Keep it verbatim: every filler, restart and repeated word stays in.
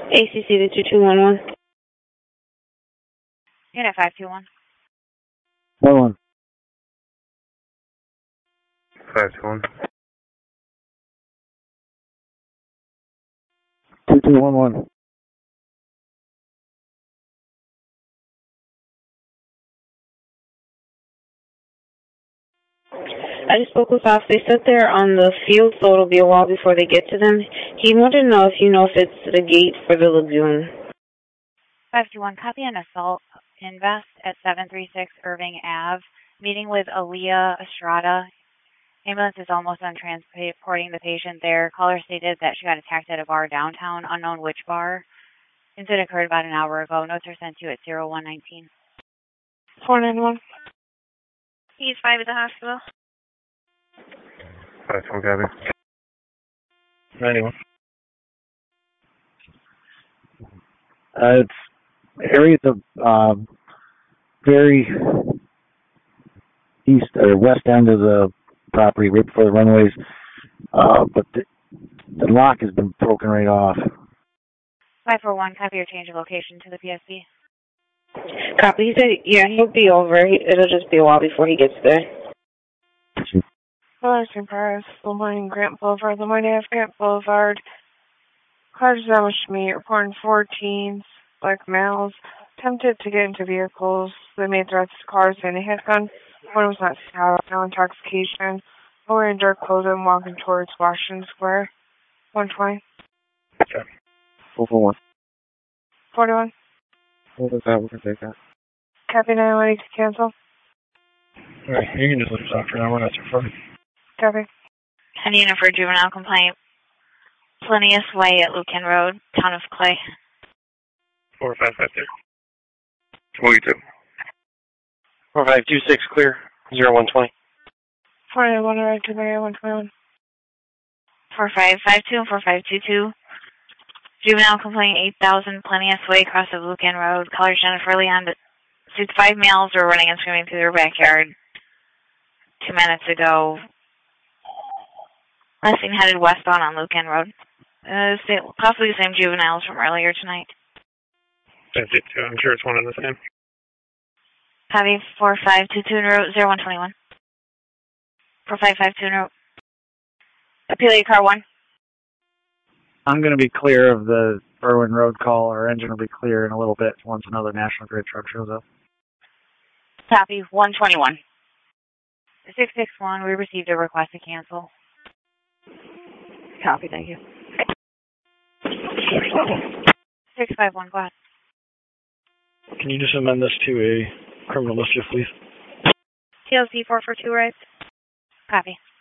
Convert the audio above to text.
A C C to two two one one. Unit five two one. one one. five two one. two two one one. I just spoke with Fox. They said they're on the field, so it'll be a while before they get to them. He wanted to know if you know if it's the gate for the lagoon. five two one, copy an assault invest at seven three six Irving Avenue. Meeting with Aaliyah Estrada. Ambulance is almost done transporting the patient there. Caller stated that she got attacked at a bar downtown, unknown which bar. Incident occurred about an hour ago. Notes are sent to you at zero one nineteen. four nine one. He's five at the hospital. five two one, copy. ninety-one. Uh, it's area of um, very east or west end of the property, right before the runways. Uh, but the, the lock has been broken right off. five four one, copy your change of location to the P S B. Copy. He said, yeah, he'll be over. He, it'll just be a while before he gets there. Western Paris, Lemoyne, Grant Boulevard, Lemoyne Ave, Grant Boulevard. Cars damaged to me, reporting four teens, black males, attempted to get into vehicles. They made threats to cars and a handgun. One was not stout, no intoxication. One wearing dark clothing, walking towards Washington Square. one twenty. Okay. four four one. forty-one. What was that? We're going to take that. Copy nine one eight to cancel. Alright, you can just leave us off for now. We're not too far. Copy. And unit for juvenile complaint. Plinius Way at Lucan Road, Town of Clay. four five five two. twenty-two. four five two six clear. zero one twenty. four nine one, right to Mary one twenty-one. four five five two and four five two two. Juvenile complaint eight thousand Plinius Way, cross of Lucan Road. Caller Jennifer Leon. Five males were running and screaming through their backyard two minutes ago. Last seen headed westbound on Lucan Road. Uh, possibly the same juveniles from earlier tonight. That's it, too. I'm sure it's one and the same. Copy four five two two zero one two one. four five five two zero. Appeal car one. I'm going to be clear of the Irwin Road call. Our engine will be clear in a little bit once another National Grid truck shows up. Copy one twenty-one. six six one, we received a request to cancel. Copy, thank you. six five one, go ahead. Can you just amend this to a criminal mischief, please? T L C four four two, right? Copy.